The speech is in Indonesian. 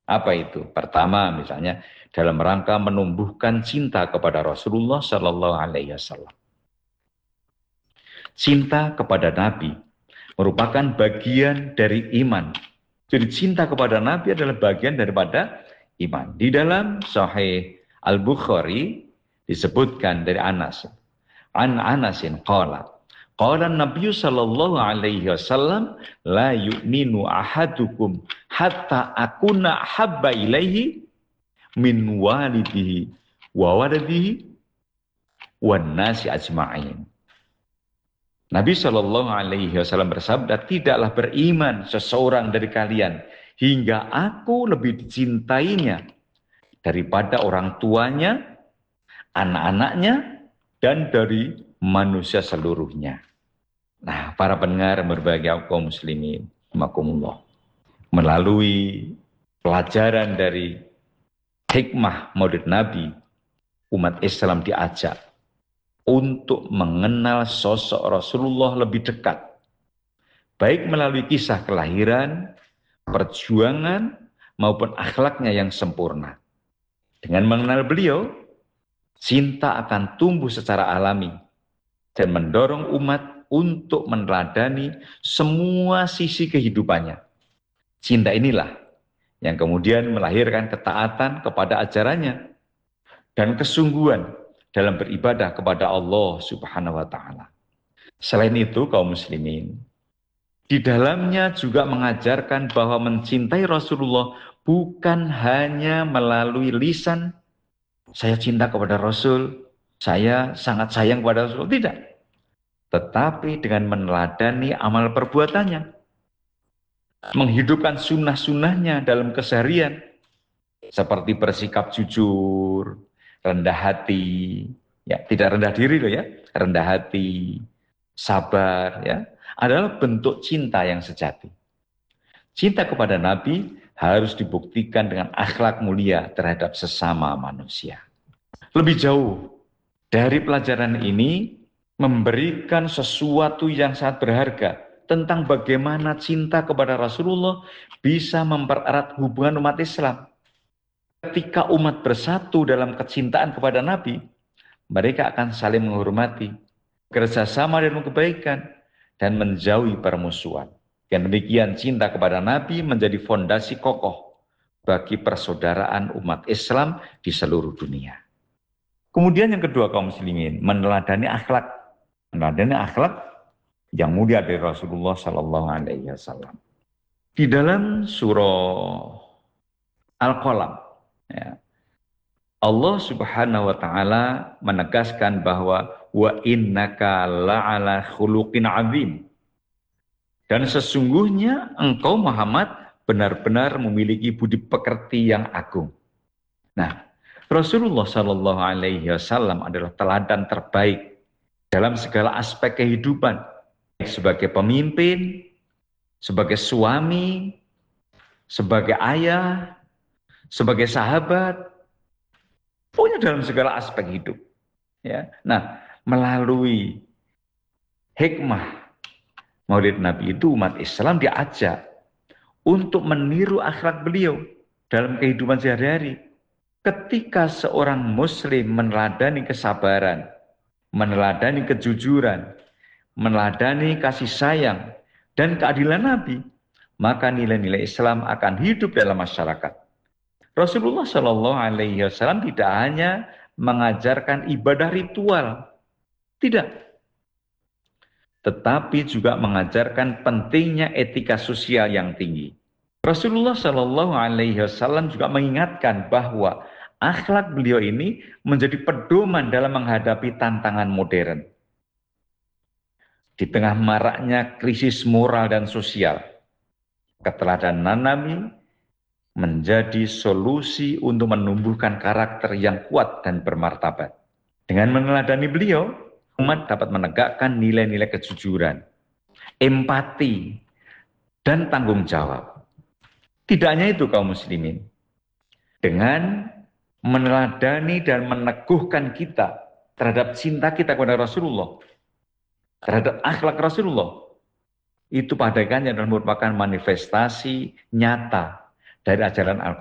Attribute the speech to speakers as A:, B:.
A: Apa itu? Pertama, misalnya dalam rangka menumbuhkan cinta kepada Rasulullah Shallallahu Alaihi Wasallam. Cinta kepada Nabi merupakan bagian dari iman. Jadi cinta kepada Nabi adalah bagian daripada iman. Di dalam Sahih Al-Bukhari disebutkan dari Anas. An Anasin qala. Qala Nabi sallallahu alaihi wasallam la yu'minu ahadukum hatta akuna habba ilaihi min walidihi wa waladihi wan nasi ajma'in. Nabi Shallallahu Alaihi Wasallam bersabda, tidaklah beriman seseorang dari kalian hingga aku lebih dicintainya daripada orang tuanya, anak-anaknya, dan dari manusia seluruhnya. Nah, para pendengar berbahagia kaum muslimin, makumullah, melalui pelajaran dari hikmah Maulid Nabi, umat Islam diajak untuk mengenal sosok Rasulullah lebih dekat, baik melalui kisah kelahiran, perjuangan, maupun akhlaknya yang sempurna. Dengan mengenal beliau, cinta akan tumbuh secara alami dan mendorong umat untuk meneladani semua sisi kehidupannya. Cinta inilah yang kemudian melahirkan ketaatan kepada ajarannya dan kesungguhan dalam beribadah kepada Allah Subhanahu wa taala. Selain itu, kaum muslimin, di dalamnya juga mengajarkan bahwa mencintai Rasulullah bukan hanya melalui lisan, saya cinta kepada Rasul, saya sangat sayang kepada Rasul, tidak. Tetapi dengan meneladani amal perbuatannya, menghidupkan sunnah-sunnahnya dalam keseharian, seperti bersikap jujur, rendah hati, ya tidak rendah diri loh ya, rendah hati, sabar, ya adalah bentuk cinta yang sejati. Cinta kepada Nabi harus dibuktikan dengan akhlak mulia terhadap sesama manusia. Lebih jauh dari pelajaran ini, memberikan sesuatu yang sangat berharga tentang bagaimana cinta kepada Rasulullah bisa mempererat hubungan umat Islam. Ketika umat bersatu dalam kecintaan kepada Nabi, mereka akan saling menghormati, kerjasama dan kebaikan, dan menjauhi permusuhan. Dengan demikian cinta kepada Nabi menjadi fondasi kokoh bagi persaudaraan umat Islam di seluruh dunia. Kemudian yang kedua kaum muslimin, meneladani akhlak yang mulia dari Rasulullah Sallallahu Alaihi Wasallam. Di dalam surah Al-Qalam, ya, Allah Subhanahu Wa Taala menegaskan bahwa wa innaka la'ala khuluqin azim. Dan sesungguhnya engkau Muhammad benar-benar memiliki budi pekerti yang agung. Nah, Rasulullah Shallallahu Alaihi Wasallam adalah teladan terbaik dalam segala aspek kehidupan, sebagai pemimpin, sebagai suami, sebagai ayah, sebagai sahabat, pokoknya dalam segala aspek hidup. Ya, nah melalui hikmah Maulid Nabi itu umat Islam diajak untuk meniru akhlak beliau dalam kehidupan sehari-hari. Ketika seorang muslim meneladani kesabaran, meneladani kejujuran, meneladani kasih sayang dan keadilan Nabi, maka nilai-nilai Islam akan hidup dalam masyarakat. Rasulullah Shallallahu Alaihi Wasallam tidak hanya mengajarkan ibadah ritual, tidak, tetapi juga mengajarkan pentingnya etika sosial yang tinggi. Rasulullah Shallallahu Alaihi Wasallam juga mengingatkan bahwa akhlak beliau ini menjadi pedoman dalam menghadapi tantangan modern. Di tengah maraknya krisis moral dan sosial, keteladanan Nabi menjadi solusi untuk menumbuhkan karakter yang kuat dan bermartabat. Dengan meneladani beliau, umat dapat menegakkan nilai-nilai kejujuran, empati, dan tanggung jawab. Tidak hanya itu kaum muslimin, dengan meneladani dan meneguhkan kita terhadap cinta kita kepada Rasulullah, terhadap akhlak Rasulullah, itu pada akhirnya adalah merupakan manifestasi nyata dari ajaran Al-Quran.